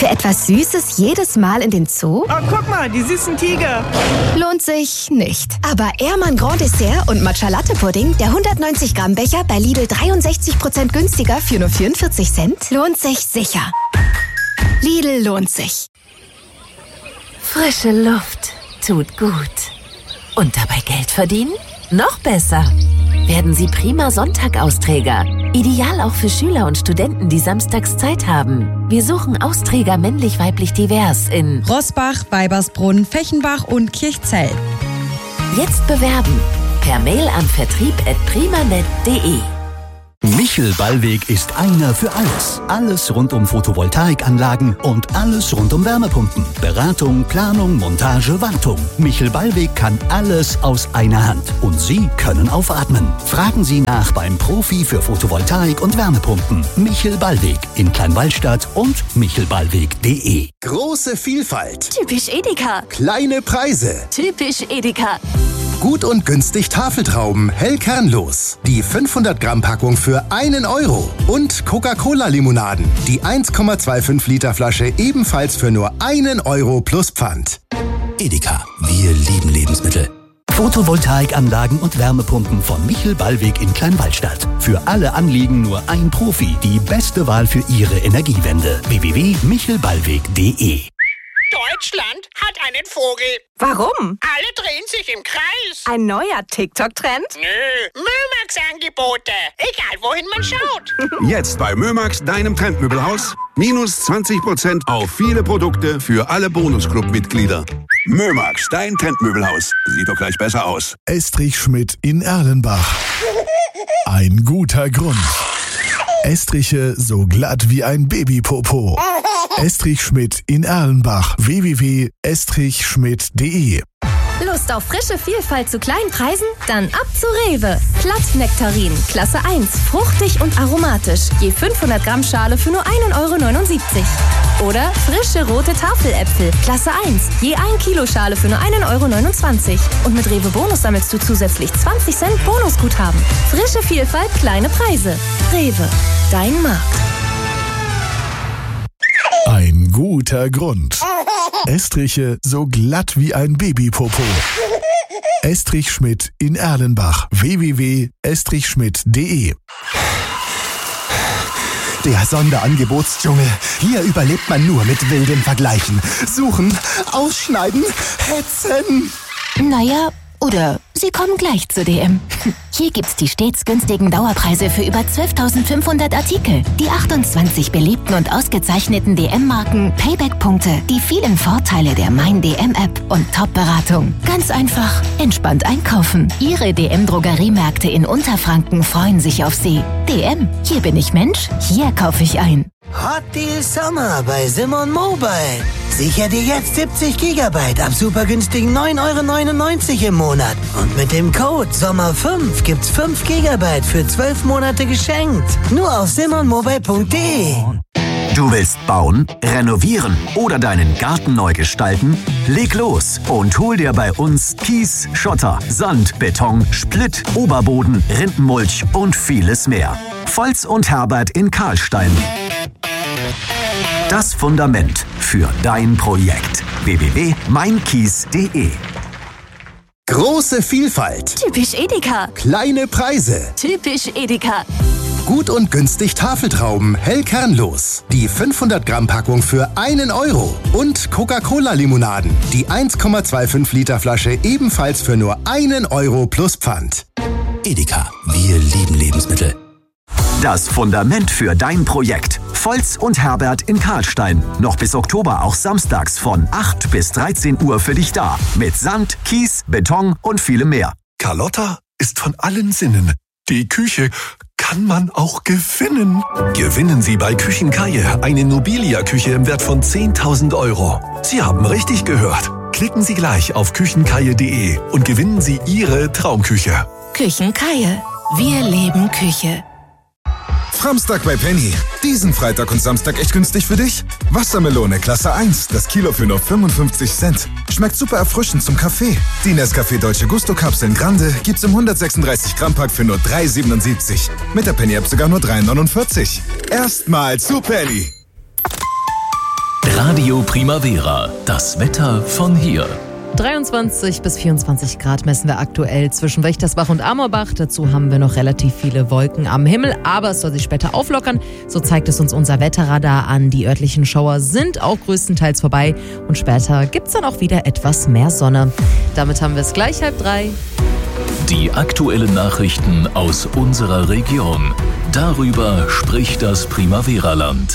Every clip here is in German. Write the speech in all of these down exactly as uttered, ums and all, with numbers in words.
Für etwas Süßes jedes Mal in den Zoo? Oh, guck mal, die süßen Tiger. Lohnt sich nicht. Aber Ehrmann Grand Dessert und Matcha Latte Pudding, der hundertneunzig Gramm Becher bei Lidl dreiundsechzig Prozent günstiger für nur vierundvierzig Cent, lohnt sich sicher. Lidl lohnt sich. Frische Luft tut gut. Und dabei Geld verdienen? Noch besser. Werden Sie prima Sonntag-Austräger. Ideal auch für Schüler und Studenten, die samstags Zeit haben. Wir suchen Austräger männlich-weiblich divers in Rossbach, Weibersbrunn, Fechenbach und Kirchzell. Jetzt bewerben. Per Mail an vertrieb at primanet punkt de. Michel Ballweg ist einer für alles. Alles rund um Photovoltaikanlagen und alles rund um Wärmepumpen. Beratung, Planung, Montage, Wartung. Michel Ballweg kann alles aus einer Hand. Und Sie können aufatmen. Fragen Sie nach beim Profi für Photovoltaik und Wärmepumpen. Michel Ballweg in Kleinwallstadt und michelballweg punkt de. Große Vielfalt. Typisch Edeka. Kleine Preise. Typisch Edeka. Gut und günstig Tafeltrauben, hell kernlos. Die fünfhundert Gramm Packung für einen Euro. Und Coca-Cola-Limonaden. Die eins Komma fünfundzwanzig Liter Flasche ebenfalls für nur einen Euro plus Pfand. Edeka, wir lieben Lebensmittel. Photovoltaikanlagen und Wärmepumpen von Michel Ballweg in Kleinwallstadt. Für alle Anliegen nur ein Profi. Die beste Wahl für Ihre Energiewende. w w w punkt michel ballweg punkt de. Deutschland hat einen Vogel. Warum? Alle drehen sich im Kreis. Ein neuer TikTok-Trend? Nö, Mömax-Angebote. Egal, wohin man schaut. Jetzt bei Mömax, deinem Trendmöbelhaus. Minus zwanzig Prozent auf viele Produkte für alle Bonusclub-Mitglieder. Mömax, dein Trendmöbelhaus. Sieht doch gleich besser aus. Estrich Schmidt in Erlenbach. Ein guter Grund. Estriche so glatt wie ein Babypopo. Estrich Schmidt in Erlenbach. w w w punkt estrich schmidt punkt de. Lust auf frische Vielfalt zu kleinen Preisen? Dann ab zu Rewe. Glattnektarin, Klasse eins, fruchtig und aromatisch. Je fünfhundert Gramm Schale für nur ein Euro neunundsiebzig. Oder frische rote Tafeläpfel, Klasse eins, je ein Kilo Schale für nur ein Euro neunundzwanzig. Und mit Rewe Bonus sammelst du zusätzlich zwanzig Cent Bonusguthaben. Frische Vielfalt, kleine Preise. Rewe, dein Markt. Ein guter Grund. Estriche so glatt wie ein Babypopo. Estrich Schmidt in Erlenbach. w w w punkt estrich schmidt punkt de. Der Sonderangebotsdschungel. Hier überlebt man nur mit wilden Vergleichen. Suchen, ausschneiden, hetzen. Naja, oder Sie kommen gleich zu D M. Hier gibt's die stets günstigen Dauerpreise für über zwölftausendfünfhundert Artikel. Die achtundzwanzig beliebten und ausgezeichneten D M-Marken, Payback-Punkte, die vielen Vorteile der Mein D M-App und Top-Beratung. Ganz einfach, entspannt einkaufen. Ihre D M-Drogeriemärkte in Unterfranken freuen sich auf Sie. D M, hier bin ich Mensch, hier kaufe ich ein. Hot Deal Sommer bei Simon Mobile. Sicher dir jetzt siebzig Gigabyte ab super günstigen neun Euro neunundneunzig im Monat. Und mit dem Code Sommer fünf gibt's fünf Gigabyte für zwölf Monate geschenkt. Nur auf simon mobile punkt de. Du willst bauen, renovieren oder deinen Garten neu gestalten? Leg los und hol dir bei uns Kies, Schotter, Sand, Beton, Splitt, Oberboden, Rindenmulch und vieles mehr. Volz und Herbert in Karlstein. Das Fundament für dein Projekt. w w w punkt meinkies punkt de. Große Vielfalt. Typisch Edeka. Kleine Preise. Typisch Edeka. Gut und günstig Tafeltrauben, hell kernlos. Die fünfhundert Gramm Packung für einen Euro. Und Coca-Cola-Limonaden. Die eins Komma fünfundzwanzig Liter Flasche ebenfalls für nur einen Euro plus Pfand. Edeka, wir lieben Lebensmittel. Das Fundament für dein Projekt. Volz und Herbert in Karlstein. Noch bis Oktober auch samstags von acht bis dreizehn Uhr für dich da. Mit Sand, Kies, Beton und vielem mehr. Carlotta ist von allen Sinnen. Die Küche kann man auch gewinnen. Gewinnen Sie bei Küchenkaie eine Nobilia-Küche im Wert von zehntausend Euro. Sie haben richtig gehört. Klicken Sie gleich auf küchenkaie punkt de und gewinnen Sie Ihre Traumküche. Küchenkaie. Wir leben Küche. Samstag bei Penny. Diesen Freitag und Samstag echt günstig für dich? Wassermelone Klasse eins, das Kilo für nur fünfundfünfzig Cent. Schmeckt super erfrischend zum Kaffee. Die Nescafé Dolce Gusto Kapseln Grande gibt's im hundertsechsunddreißig Gramm Pack für nur drei siebenundsiebzig. Mit der Penny App sogar nur drei neunundvierzig. Erstmal zu Penny. Radio Primavera, das Wetter von hier. dreiundzwanzig bis vierundzwanzig Grad messen wir aktuell zwischen Wächtersbach und Amorbach. Dazu haben wir noch relativ viele Wolken am Himmel, aber es soll sich später auflockern. So zeigt es uns unser Wetterradar an. Die örtlichen Schauer sind auch größtenteils vorbei und später gibt es dann auch wieder etwas mehr Sonne. Damit haben wir es gleich halb drei. Die aktuellen Nachrichten aus unserer Region. Darüber spricht das Primavera-Land.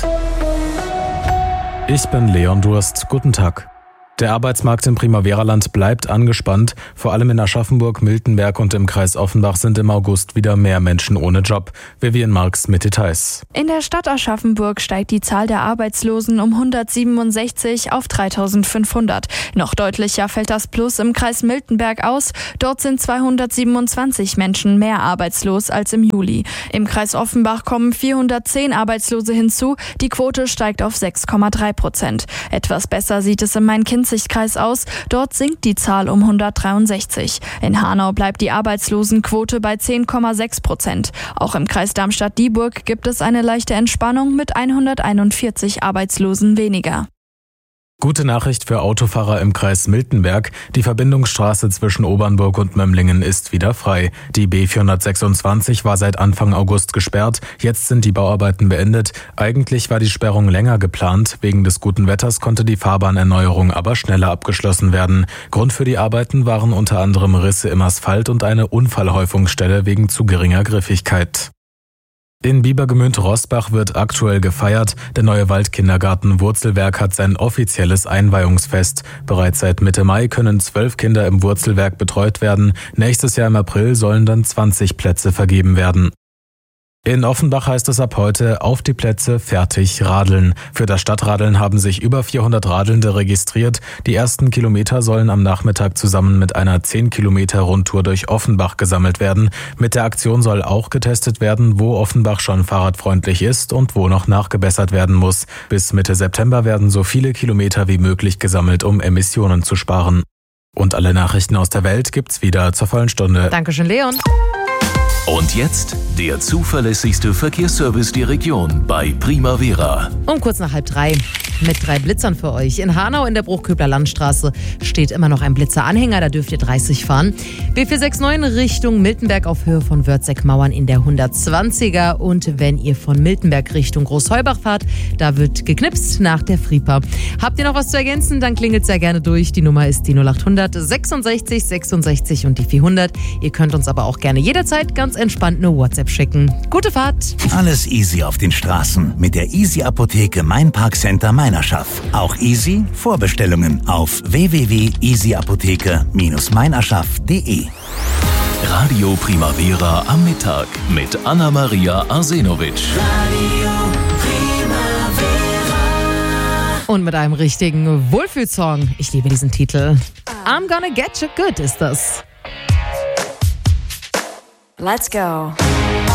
Ich bin Leon Durst. Guten Tag. Der Arbeitsmarkt im Primavera-Land bleibt angespannt. Vor allem in Aschaffenburg, Miltenberg und im Kreis Offenbach sind im August wieder mehr Menschen ohne Job. Vivian Marx mit Details. In der Stadt Aschaffenburg steigt die Zahl der Arbeitslosen um hundertsiebenundsechzig auf dreitausendfünfhundert. Noch deutlicher fällt das Plus im Kreis Miltenberg aus. Dort sind zweihundertsiebenundzwanzig Menschen mehr arbeitslos als im Juli. Im Kreis Offenbach kommen vierhundertzehn Arbeitslose hinzu. Die Quote steigt auf sechs Komma drei Prozent. Etwas besser sieht es im Main-Kinzig Kreis aus. Dort sinkt die Zahl um hundertdreiundsechzig. In Hanau bleibt die Arbeitslosenquote bei zehn Komma sechs Prozent. Auch im Kreis Darmstadt-Dieburg gibt es eine leichte Entspannung mit hunderteinundvierzig Arbeitslosen weniger. Gute Nachricht für Autofahrer im Kreis Miltenberg. Die Verbindungsstraße zwischen Obernburg und Mömlingen ist wieder frei. Die B vierhundertsechsundzwanzig war seit Anfang August gesperrt. Jetzt sind die Bauarbeiten beendet. Eigentlich war die Sperrung länger geplant. Wegen des guten Wetters konnte die Fahrbahnerneuerung aber schneller abgeschlossen werden. Grund für die Arbeiten waren unter anderem Risse im Asphalt und eine Unfallhäufungsstelle wegen zu geringer Griffigkeit. In Biebergemünd-Roßbach wird aktuell gefeiert. Der neue Waldkindergarten Wurzelwerk hat sein offizielles Einweihungsfest. Bereits seit Mitte Mai können zwölf Kinder im Wurzelwerk betreut werden. Nächstes Jahr im April sollen dann zwanzig Plätze vergeben werden. In Offenbach heißt es ab heute auf die Plätze, fertig, radeln. Für das Stadtradeln haben sich über vierhundert Radelnde registriert. Die ersten Kilometer sollen am Nachmittag zusammen mit einer zehn Kilometer Rundtour durch Offenbach gesammelt werden. Mit der Aktion soll auch getestet werden, wo Offenbach schon fahrradfreundlich ist und wo noch nachgebessert werden muss. Bis Mitte September werden so viele Kilometer wie möglich gesammelt, um Emissionen zu sparen. Und alle Nachrichten aus der Welt gibt's wieder zur vollen Stunde. Dankeschön, Leon. Und jetzt der zuverlässigste Verkehrsservice der Region bei Primavera. Um kurz nach halb drei mit drei Blitzern für euch. In Hanau in der Bruchköbler Landstraße steht immer noch ein Blitzeranhänger, da dürft ihr dreißig fahren. B vier sechs neun Richtung Miltenberg auf Höhe von Wörzeck-Mauern in der hundertzwanziger. Und wenn ihr von Miltenberg Richtung Großheubach fahrt, da wird geknipst nach der Fripa. Habt ihr noch was zu ergänzen, dann klingelt sehr gerne durch. Die Nummer ist die null acht hundert sechsundsechzig sechsundsechzig und die vierhundert. Ihr könnt uns aber auch gerne jederzeit ganz entspannt eine WhatsApp schicken. Gute Fahrt! Alles easy auf den Straßen mit der Easy Apotheke Mein Park Center Meinerschaft. Auch easy Vorbestellungen auf w w w punkt easy apotheke Bindestrich meinerschaft punkt de. Radio Primavera am Mittag mit Anna-Maria Arsenovic. Radio Primavera. Und mit einem richtigen Wohlfühlsong. Ich liebe diesen Titel. I'm gonna get you good ist das. Let's go.